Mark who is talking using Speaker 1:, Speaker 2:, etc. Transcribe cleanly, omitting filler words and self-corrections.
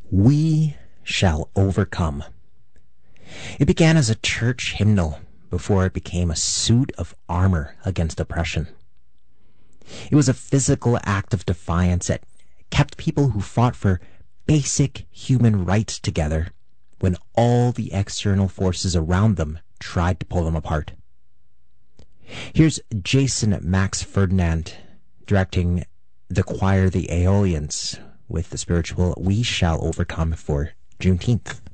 Speaker 1: We Shall Overcome. It began as a church hymnal before it became a suit of armor against oppression. It was a physical act of defiance that kept people who fought for basic human rights together when all the external forces around them tried to pull them apart. Here's Jason Max Ferdinand directing the choir The Aeolians with the spiritual We Shall Overcome for Juneteenth.